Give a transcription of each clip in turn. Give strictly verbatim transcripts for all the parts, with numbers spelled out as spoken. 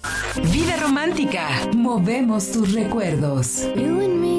Vida romántica. Movemos tus recuerdos. You and me.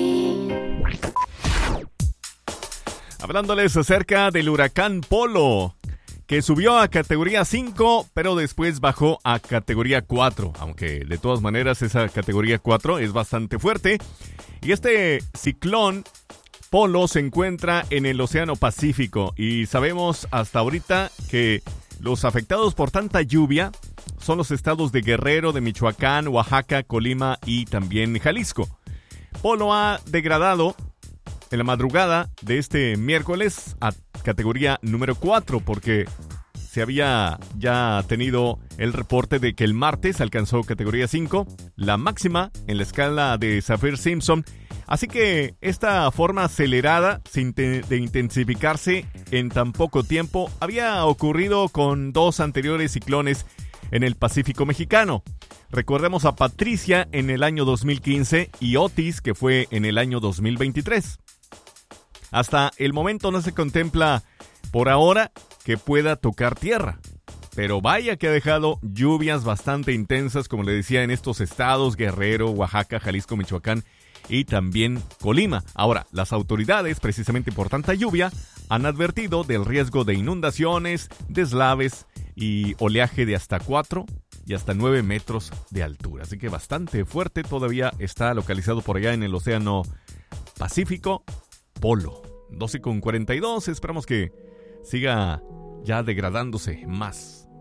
Hablándoles acerca del huracán Polo, que subió a categoría cinco, pero después bajó a categoría cuatro, aunque de todas maneras esa categoría cuatro es bastante fuerte. Y este ciclón Polo se encuentra en el Océano Pacífico y sabemos hasta ahorita que los afectados por tanta lluvia son los estados de Guerrero, de Michoacán, Oaxaca, Colima y también Jalisco. Polo ha degradado en la madrugada de este miércoles a categoría número cuatro porque se había ya tenido el reporte de que el martes alcanzó categoría cinco, la máxima en la escala de Saffir-Simpson. Así que esta forma acelerada de intensificarse en tan poco tiempo había ocurrido con dos anteriores ciclones en el Pacífico mexicano. Recordemos a Patricia en el año dos mil quince y Otis, que fue en el año dos mil veintitrés. Hasta el momento no se contempla por ahora que pueda tocar tierra, pero vaya que ha dejado lluvias bastante intensas, como le decía, en estos estados: Guerrero, Oaxaca, Jalisco, Michoacán y también Colima. Ahora, las autoridades, precisamente por tanta lluvia, han advertido del riesgo de inundaciones, deslaves y oleaje de hasta cuatro y hasta nueve metros de altura. Así que bastante fuerte, todavía está localizado por allá en el Océano Pacífico. Polo, doce con cuarenta y dos, esperamos que siga ya degradándose más.